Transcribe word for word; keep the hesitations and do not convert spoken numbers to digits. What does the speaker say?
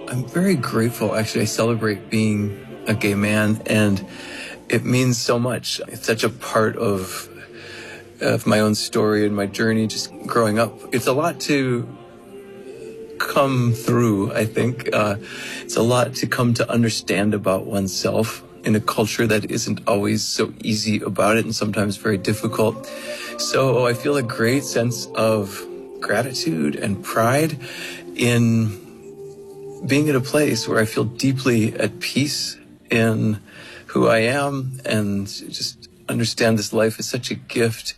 I'm very grateful. Actually, I celebrate being a gay man, and it means so much. It's such a part of of my own story and my journey just growing up. It's a lot to come through, I think. Uh, it's a lot to come to understand about oneself in a culture that isn't always so easy about it and sometimes very difficult. So I feel a great sense of gratitude and pride in being at a place where I feel deeply at peace in who I am and just understand this life is such a gift